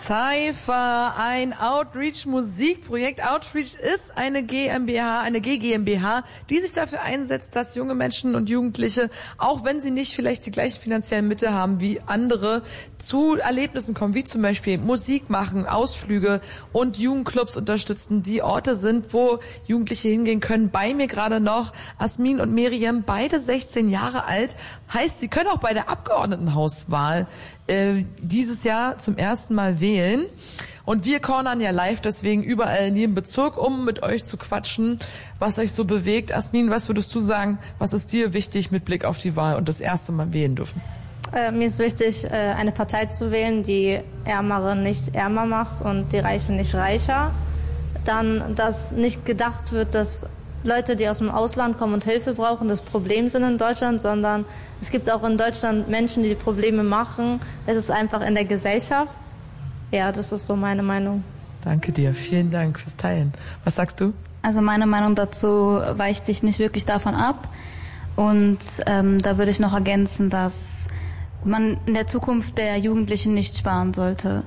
Cypher, ein Outreach-Musikprojekt. Outreach ist eine GmbH, eine GmbH, die sich dafür einsetzt, dass junge Menschen und Jugendliche, auch wenn sie nicht vielleicht die gleichen finanziellen Mittel haben wie andere, zu Erlebnissen kommen, wie zum Beispiel Musik machen, Ausflüge und Jugendclubs unterstützen, die Orte sind, wo Jugendliche hingehen können. Bei mir gerade noch Asmin und Miriam, beide 16 Jahre alt. Heißt, sie können auch bei der Abgeordnetenhauswahl dieses Jahr zum ersten Mal wählen. Und wir cornern ja live deswegen überall in jedem Bezirk, um mit euch zu quatschen, was euch so bewegt. Asmin, was würdest du sagen, was ist dir wichtig mit Blick auf die Wahl und das erste Mal wählen dürfen? Mir ist wichtig, eine Partei zu wählen, die Ärmere nicht ärmer macht und die Reichen nicht reicher. Dann, dass nicht gedacht wird, dass Leute, die aus dem Ausland kommen und Hilfe brauchen, das Problem sind in Deutschland, sondern es gibt auch in Deutschland Menschen, die Probleme machen. Es ist einfach in der Gesellschaft. Ja, das ist so meine Meinung. Danke dir, vielen Dank fürs Teilen. Was sagst du? Also meine Meinung dazu weicht sich nicht wirklich davon ab. Und da würde ich noch ergänzen, dass man in der Zukunft der Jugendlichen nicht sparen sollte.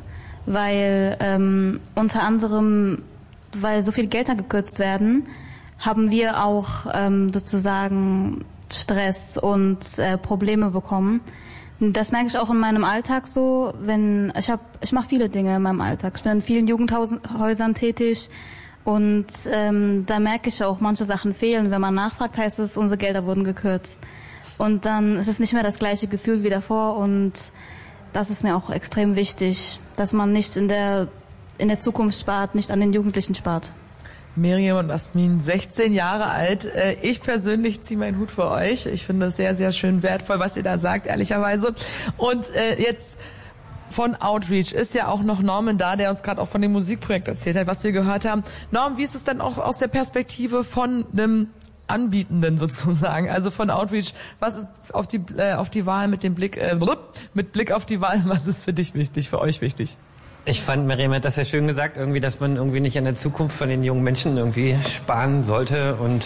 Weil unter anderem, weil so viel Gelder gekürzt werden, haben wir auch sozusagen Stress und Probleme bekommen. Das merke ich auch in meinem Alltag so, wenn ich mache viele Dinge in meinem Alltag. Ich bin in vielen Jugendhäusern tätig und da merke ich auch, manche Sachen fehlen. Wenn man nachfragt, heißt es, unsere Gelder wurden gekürzt. Und dann ist es nicht mehr das gleiche Gefühl wie davor und das ist mir auch extrem wichtig, dass man nicht in der Zukunft spart, nicht an den Jugendlichen spart. Miriam und Asmin, 16 Jahre alt. Ich persönlich ziehe meinen Hut für euch. Ich finde es sehr, sehr schön wertvoll, was ihr da sagt, ehrlicherweise. Und jetzt von Outreach ist ja auch noch Norman da, der uns gerade auch von dem Musikprojekt erzählt hat, was wir gehört haben. Norm, wie ist es dann auch aus der Perspektive von einem Anbietenden sozusagen, also von Outreach? Was ist auf die Wahl mit Blick auf die Wahl, was ist für dich wichtig, für euch wichtig? Ich fand, Miriam hat das ja schön gesagt, irgendwie, dass man irgendwie nicht an der Zukunft von den jungen Menschen irgendwie sparen sollte und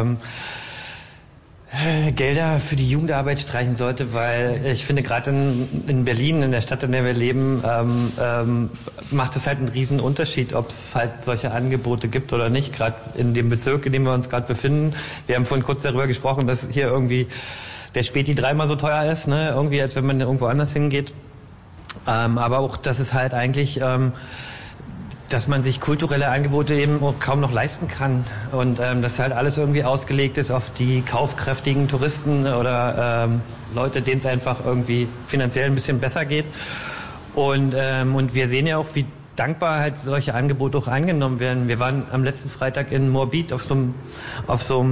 Gelder für die Jugendarbeit streichen sollte, weil ich finde, gerade in Berlin, in der Stadt, in der wir leben, macht es halt einen riesen Unterschied, ob es halt solche Angebote gibt oder nicht, gerade in dem Bezirk, in dem wir uns gerade befinden. Wir haben vorhin kurz darüber gesprochen, dass hier irgendwie der Späti dreimal so teuer ist, ne, irgendwie, als wenn man irgendwo anders hingeht. Aber auch, dass es halt eigentlich, dass man sich kulturelle Angebote eben auch kaum noch leisten kann und dass halt alles irgendwie ausgelegt ist auf die kaufkräftigen Touristen oder Leute, denen es einfach irgendwie finanziell ein bisschen besser geht. Und wir sehen ja auch, wie dankbar halt solche Angebote auch angenommen werden. Wir waren am letzten Freitag in Moabit auf so einem